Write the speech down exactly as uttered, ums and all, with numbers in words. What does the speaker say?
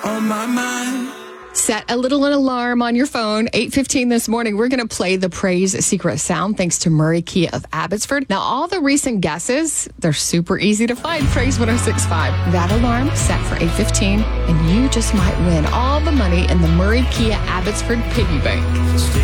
on my mind. Set a little alarm on your phone. eight fifteen this morning, we're going to play the Praise Secret Sound thanks to Murray Kia of Abbotsford. Now, all the recent guesses, they're super easy to find. Praise one oh six point five. That alarm set for eight fifteen, and you just might win all the money in the Murray Kia Abbotsford Piggy Bank.